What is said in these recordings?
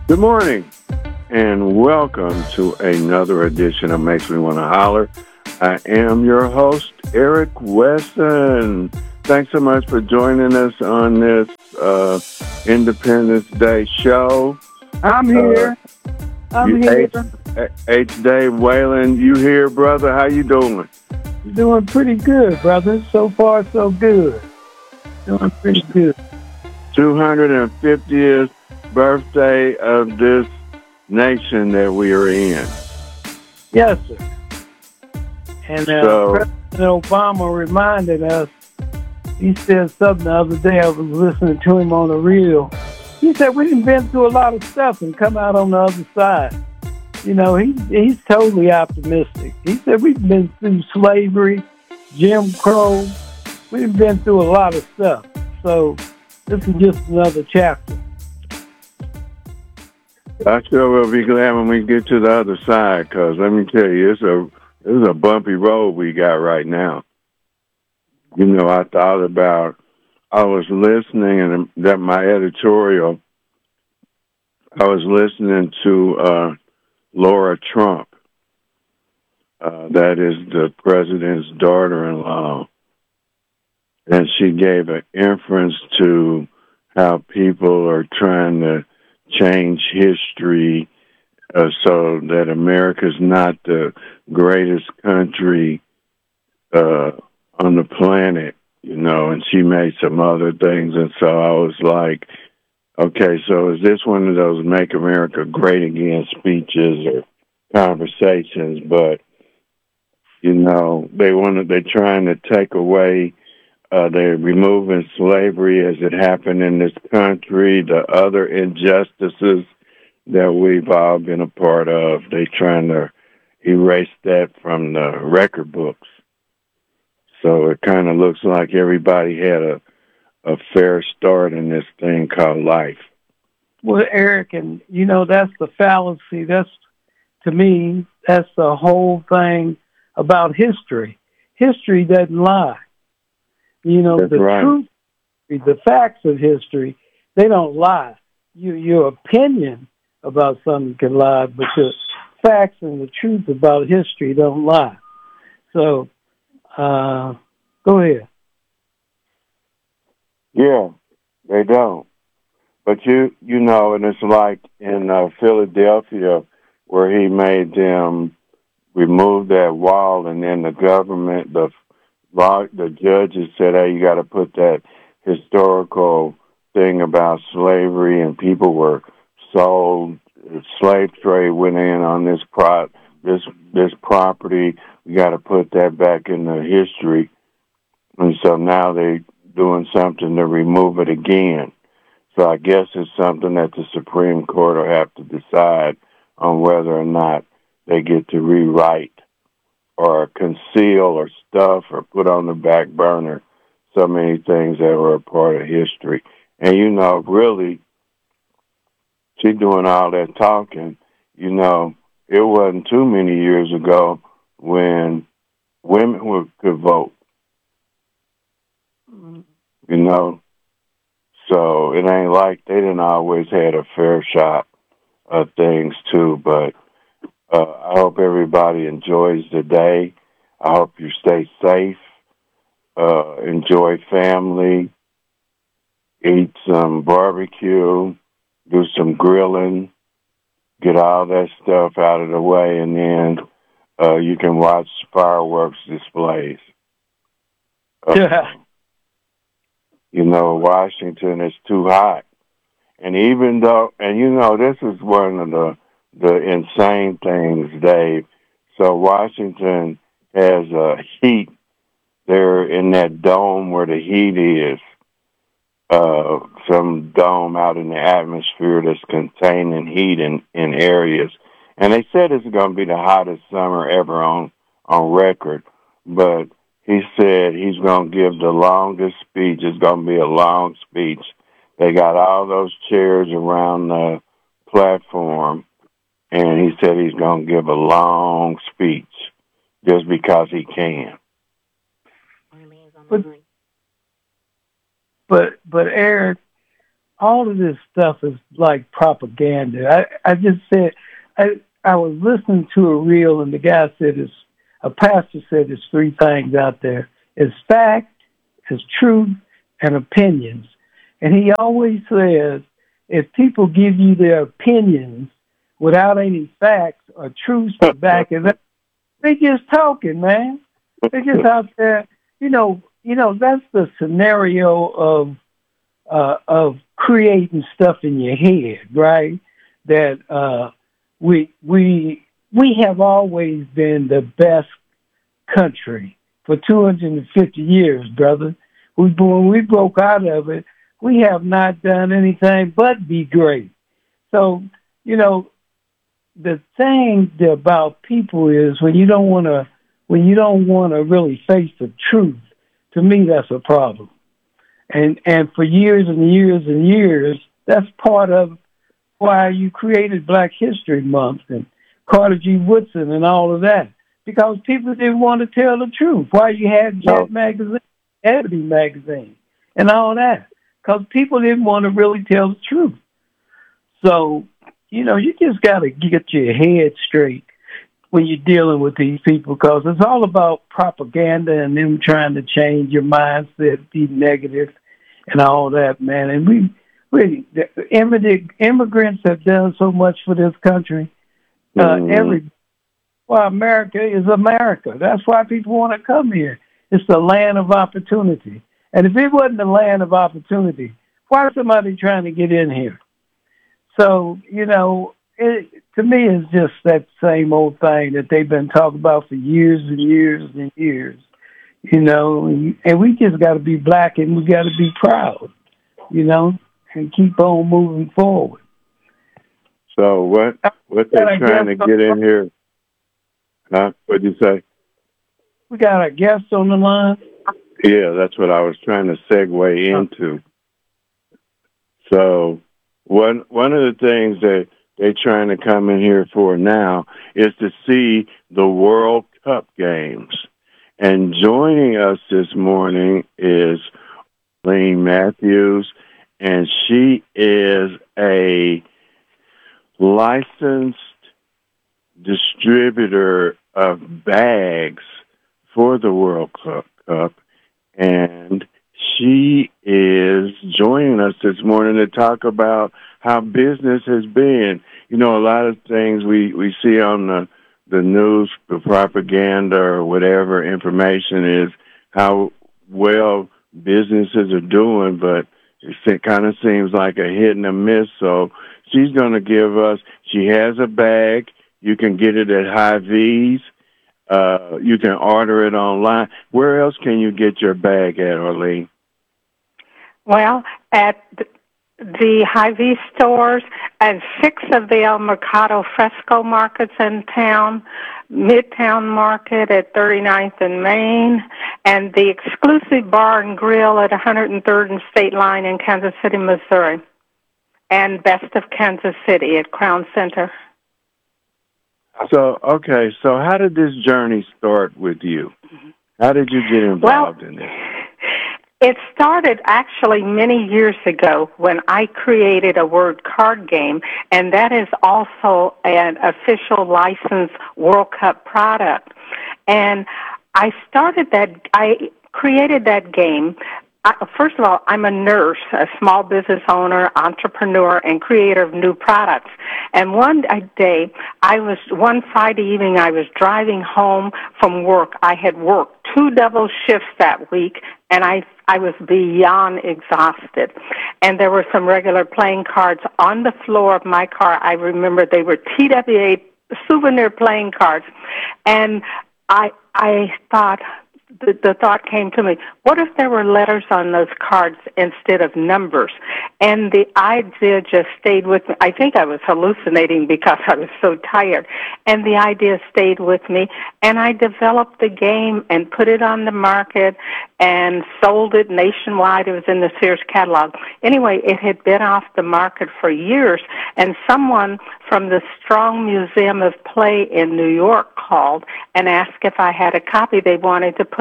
Good morning and welcome to another edition of Makes Me Want to Holler. I am your host, Eric Wesson. Thanks so much for joining us on this Independence Day show. I'm Uh, here. I'm you here. H. Dave Whalen, you here, brother? How you doing? Doing pretty good, brother. So far, so good. Doing pretty good. 250th birthday of this nation that we are in. Yes, sir. And So, President Obama reminded us, he said something the other day. I was listening to him on the reel. He said, we've been through a lot of stuff and come out on the other side. You know, he's totally optimistic. He said, we've been through slavery, Jim Crow. We've been through a lot of stuff. So this is just another chapter. I sure will be glad when we get to the other side, because let me tell you, it's a bumpy road we got right now. You know, I was listening, and that my editorial, I was listening to Laura Trump, that is the president's daughter-in-law, and she gave an inference to how people are trying to change history so that America's not the greatest country on the planet, you know, and she made some other things. And so I was like, okay, so is this one of those Make America Great Again speeches or conversations? But, you know, they're trying to take away, they're removing slavery as it happened in this country, the other injustices that we've all been a part of. They're trying to erase that from the record books. So it kind of looks like everybody had a fair start in this thing called life. Well, Eric, and you know, that's the fallacy. To me, that's the whole thing about history. History doesn't lie. You know, That's the right. truth, the facts of history, they don't lie. Your opinion about something can lie, but the facts and the truth about history don't lie. So, go ahead. Yeah, they don't. But you know, and it's like in Philadelphia where he made them remove that wall, and then the government, the judges said, "Hey, you got to put that historical thing about slavery and people were sold. Slave trade went in on this property. We got to put that back in the history." And so now they're doing something to remove it again. So I guess it's something that the Supreme Court will have to decide on whether or not they get to rewrite or conceal or stuff or put on the back burner so many things that were a part of history. And, you know, really, she doing all that talking, you know, it wasn't too many years ago when women could vote, you know. So it ain't like they didn't always had a fair shot of things too. But I hope everybody enjoys the day. I hope you stay safe, enjoy family, eat some barbecue, do some grilling, get all that stuff out of the way, and then you can watch fireworks displays. You know, Washington is too hot. And even though, and you know, this is one of the insane things, Dave. So Washington has heat there in that dome where the heat is, some dome out in the atmosphere that's containing heat in areas. And they said it's going to be the hottest summer ever on record. But he said he's going to give the longest speech. It's going to be a long speech. They got all those chairs around the platform, and he said he's going to give a long speech just because he can. But Eric, all of this stuff is like propaganda. I just said, I was listening to a reel, and the guy said, a pastor said there's three things out there. It's fact, it's truth, and opinions. And he always says, if people give you their opinions without any facts or truth to back it up, they just talking, man. They're just out there, that's the scenario of creating stuff in your head, right? That we have always been the best country for 250 years, brother. When we broke out of it, we have not done anything but be great. So, the thing about people is when you don't want to really face the truth, to me that's a problem. And for years and years and years, that's part of why you created Black History Month and Carter G. Woodson and all of that, because people didn't want to tell the truth. Why you had Jet Magazine, Ebony Magazine, and all that, because people didn't want to really tell the truth. So, you just got to get your head straight when you're dealing with these people, because it's all about propaganda and them trying to change your mindset, be negative, and all that, man. And the immigrants have done so much for this country. America is America. That's why people want to come here. It's the land of opportunity. And if it wasn't the land of opportunity, why is somebody trying to get in here? So, to me, it's just that same old thing that they've been talking about for years and years and years, and we just got to be Black, and we got to be proud, and keep on moving forward. So what they're trying to get in here? Huh? What'd you say? We got a guest on the line. Yeah, that's what I was trying to segue into. So one of the things that they're trying to come in here for now is to see the World Cup games. And joining us this morning is Arlene Matthews, and she is a licensed distributor of bags for the World Cup, and she is joining us this morning to talk about how business has been. A lot of things we see on the news, the propaganda or whatever information is how well businesses are doing, but it kind of seems like a hit and a miss. So she's going to give us, she has a bag. You can get it at Hy-Vee's. You can order it online. Where else can you get your bag at, Arlene? Well, at the Hy-Vee stores and 6 of the El Mercado Fresco markets in town, Midtown Market at 39th and Main, and the exclusive bar and grill at 103rd and State Line in Kansas City, Missouri, and Best of Kansas City at Crown Center. So how did this journey start with you? How did you get involved in this? It started actually many years ago when I created a word card game, and that is also an official licensed World Cup product. And I created that game. First of all, I'm a nurse, a small business owner, entrepreneur, and creator of new products. And one Friday evening, I was driving home from work. I had worked 2 double shifts that week, and I was beyond exhausted. And there were some regular playing cards on the floor of my car. I remember they were TWA souvenir playing cards. And I thought, the thought came to me, what if there were letters on those cards instead of numbers? And the idea just stayed with me. I think I was hallucinating because I was so tired. And the idea stayed with me. And I developed the game and put it on the market and sold it nationwide. It was in the Sears catalog. Anyway, it had been off the market for years. And someone from the Strong Museum of Play in New York called and asked if I had a copy. They wanted to put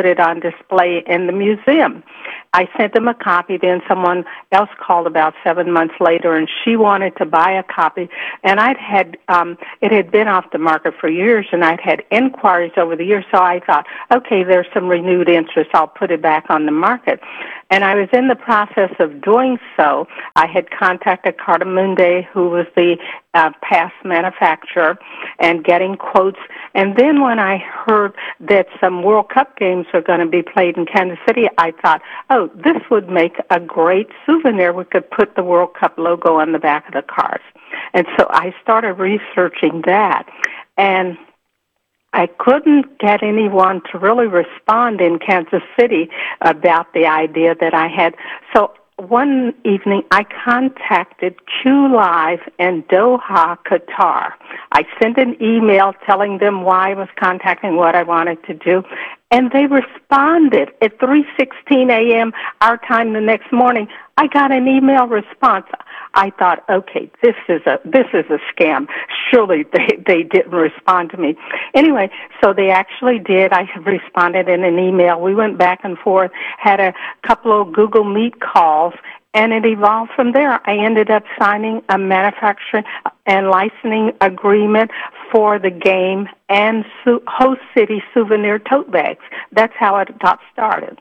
put it on display in the museum. I sent them a copy. Then someone else called about 7 months later, and she wanted to buy a copy. And it had been off the market for years, and I'd had inquiries over the years. So I thought, okay, there's some renewed interest. I'll put it back on the market. And I was in the process of doing so. I had contacted Carta Mundi, who was the past manufacturer, and getting quotes. And then when I heard that some World Cup games are going to be played in Kansas City, I thought, oh, this would make a great souvenir. We could put the World Cup logo on the back of the cars. And so I started researching that. And I couldn't get anyone to really respond in Kansas City about the idea that I had. So one evening, I contacted Q Live in Doha, Qatar. I sent an email telling them why I was contacting, what I wanted to do, and they responded at 3:16 a.m. our time the next morning. I got an email response. I thought, okay, this is a scam. Surely they didn't respond to me. Anyway, so they actually did. I responded in an email. We went back and forth, had a couple of Google Meet calls, and it evolved from there. I ended up signing a manufacturing and licensing agreement for the game and Host City souvenir tote bags. That's how it got started.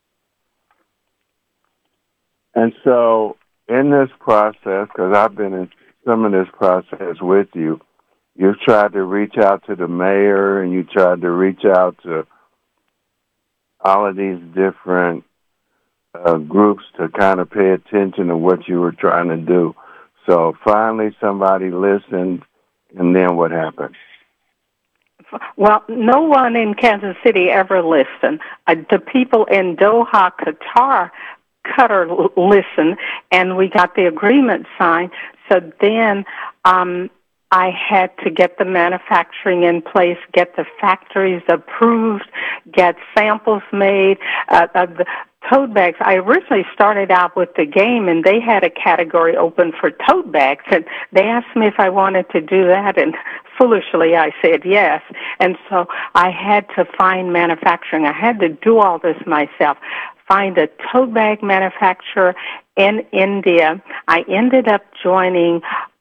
And so in this process, because I've been in some of this process with you, you've tried to reach out to the mayor and you tried to reach out to all of these different groups to kind of pay attention to what you were trying to do. So finally somebody listened, and then what happened? Well, no one in Kansas City ever listened. The people in Doha, Qatar, listened, and we got the agreement signed. So then I had to get the manufacturing in place, get the factories approved, get samples made. The tote bags, I originally started out with the game, and they had a category open for tote bags, and they asked me if I wanted to do that, and foolishly I said yes. And so I had to find manufacturing. I had to do all this myself. Find a tote bag manufacturer in India. I ended up joining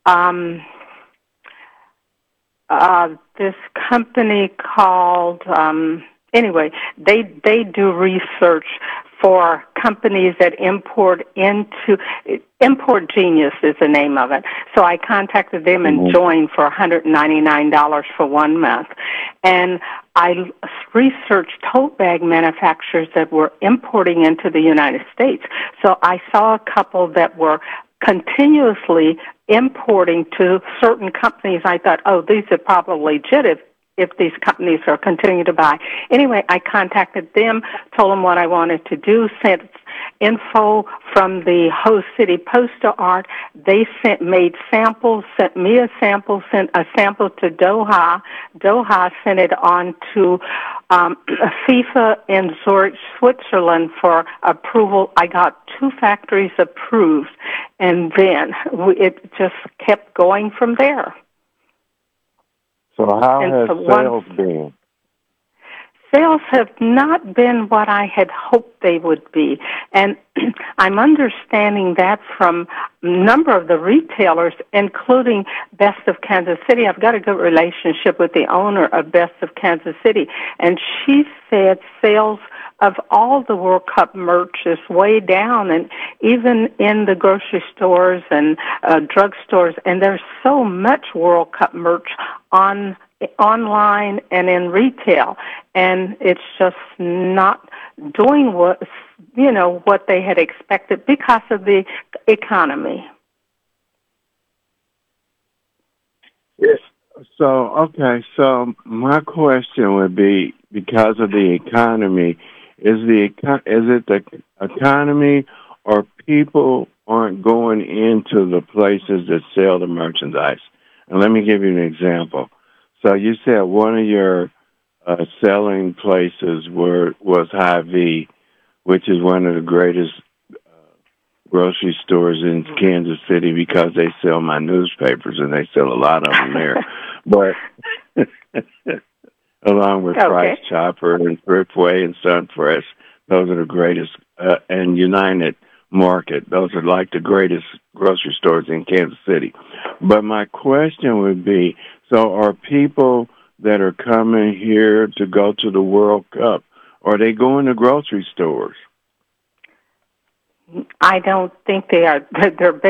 this company called, anyway, they do research for companies that Import Genius is the name of it. So I contacted them and joined for $199 for 1 month. And I researched tote bag manufacturers that were importing into the United States. So I saw a couple that were continuously importing to certain companies. I thought, oh, these are probably legit if these companies are continuing to buy. Anyway, I contacted them, told them what I wanted to do, sent info from the Host City Postal Art. They made samples, sent me a sample, sent a sample to Doha. Doha sent it on to FIFA in Zurich, Switzerland for approval. I got 2 factories approved, and then it just kept going from there. So how has sales been? Sales have not been what I had hoped they would be. And I'm understanding that from a number of the retailers, including Best of Kansas City. I've got a good relationship with the owner of Best of Kansas City, and she said sales of all the World Cup merch is way down, and even in the grocery stores and drugstores, and there's so much World Cup merch online and in retail, and it's just not doing what they had expected because of the economy. Yes. So my question would be, because of the economy, is it the economy, or people aren't going into the places that sell the merchandise? And let me give you an example. So you said one of your selling places was Hy-Vee, which is one of the greatest grocery stores in Kansas City, because they sell my newspapers, and they sell a lot of them there. But along with Okay. Price Chopper and Thriftway and Sunfresh. Those are the greatest, and United Market. Those are like the greatest grocery stores in Kansas City. But my question would be, so are people that are coming here to go to the World Cup, are they going to grocery stores? I don't think they are. They're